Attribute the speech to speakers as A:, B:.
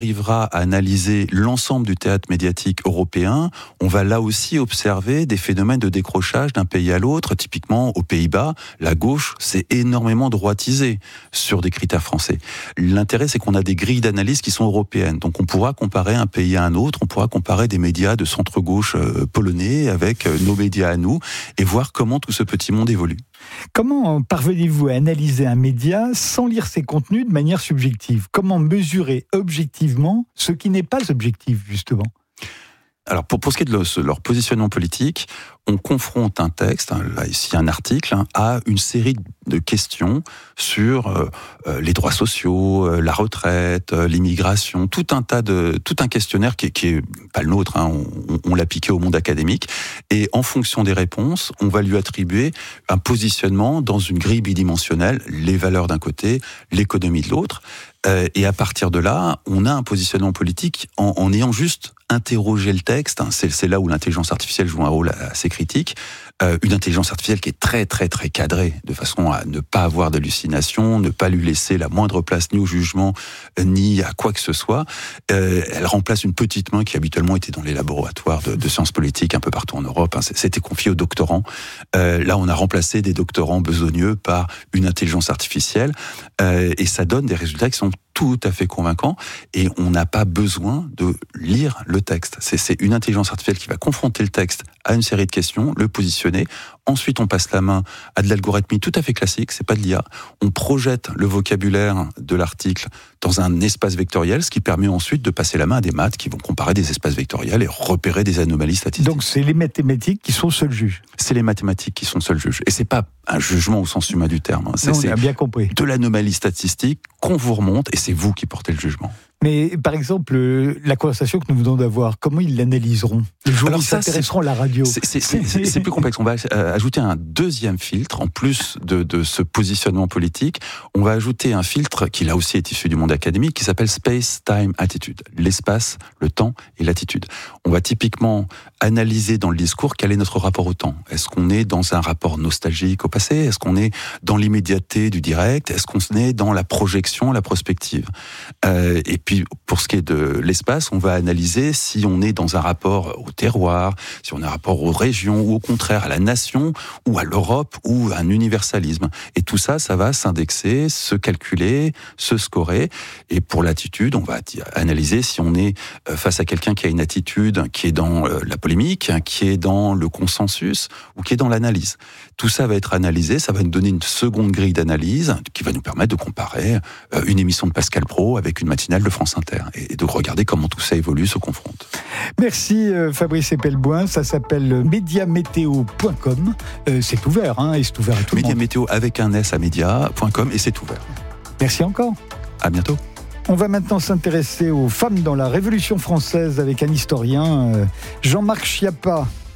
A: arrivera à analyser l'ensemble du théâtre médiatique européen, on va là aussi observer des phénomènes de décrochage d'un pays à l'autre. Typiquement, aux Pays-Bas, la gauche s'est énormément droitisée sur des critères français. L'intérêt, c'est qu'on a des grilles d'analyse qui sont européennes. Donc on pourra comparer un pays à un autre, on pourra comparer des médias de centre-gauche polonais avec nos médias à nous, et voir comment tout ce petit monde évolue.
B: Comment parvenez-vous à analyser un média sans lire ses contenus de manière subjective ? Comment mesurer objectivement ce qui n'est pas objectif, justement ?
A: Alors, pour ce qui est de leur positionnement politique, on confronte un texte, là ici un article, à une série de questions sur les droits sociaux, la retraite, l'immigration, tout un questionnaire qui est pas le nôtre, on l'a piqué au monde académique, et en fonction des réponses, on va lui attribuer un positionnement dans une grille bidimensionnelle, les valeurs d'un côté, l'économie de l'autre, et à partir de là, on a un positionnement politique en ayant juste interroger le texte. C'est là où l'intelligence artificielle joue un rôle assez critique. Une intelligence artificielle qui est très très très cadrée, de façon à ne pas avoir d'hallucination, ne pas lui laisser la moindre place ni au jugement, ni à quoi que ce soit. Elle remplace une petite main qui habituellement était dans les laboratoires de sciences politiques un peu partout en Europe. C'était confié aux doctorants. Là, on a remplacé des doctorants besogneux par une intelligence artificielle, et ça donne des résultats qui sont tout à fait convaincant, et on n'a pas besoin de lire le texte. C'est une intelligence artificielle qui va confronter le texte à une série de questions, le positionner. Ensuite, on passe la main à de l'algorithmie tout à fait classique, c'est pas de l'IA. On projette le vocabulaire de l'article dans un espace vectoriel, ce qui permet ensuite de passer la main à des maths qui vont comparer des espaces vectoriels et repérer des anomalies statistiques.
B: Donc c'est les mathématiques qui sont seuls juges.
A: C'est les mathématiques qui sont seuls juges. Et c'est pas un jugement au sens humain du terme.
B: Non, on a bien compris.
A: De l'anomalie statistique qu'on vous remonte, et c'est vous qui portez le jugement.
B: Mais par exemple, la conversation que nous venons d'avoir, comment ils l'analyseront ? Les jour où ils s'intéresseront à la radio.
A: C'est plus complexe. On va ajouter un deuxième filtre, en plus de ce positionnement politique. On va ajouter un filtre qui là aussi est issu du monde académique, qui s'appelle Space, Time, Attitude. L'espace, le temps et l'attitude. On va typiquement analyser dans le discours quel est notre rapport au temps. Est-ce qu'on est dans un rapport nostalgique au passé ? Est-ce qu'on est dans l'immédiateté du direct ? Est-ce qu'on est dans la projection, la prospective ? Et puis, pour ce qui est de l'espace, on va analyser si on est dans un rapport au terroir, si on a un rapport aux régions, ou au contraire à la nation, ou à l'Europe, ou à un universalisme. Et tout ça, ça va s'indexer, se calculer, se scorer. Et pour l'attitude, on va analyser si on est face à quelqu'un qui a une attitude qui est dans la polémique, qui est dans le consensus, ou qui est dans l'analyse. Tout ça va être analysé, ça va nous donner une seconde grille d'analyse qui va nous permettre de comparer une émission de Pascal Praud avec une matinale de France Inter, et de regarder comment tout ça évolue, se confronte.
B: Merci Fabrice Epelboin, ça s'appelle mediameteo.com, c'est ouvert, et c'est ouvert à tout le monde.
A: Mediameteo avec un S à media.com, et c'est ouvert.
B: Merci encore.
A: À bientôt.
B: On va maintenant s'intéresser aux femmes dans la Révolution française avec un historien, Jean-Marc Schiappa.